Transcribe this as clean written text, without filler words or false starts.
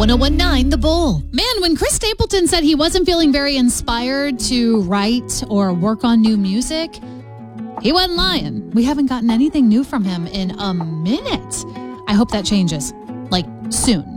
1019 The Bull. Man, when Chris Stapleton said he wasn't feeling very inspired to write or work on new music, he wasn't lying. We haven't gotten anything new from him in a minute. I hope that changes, like soon.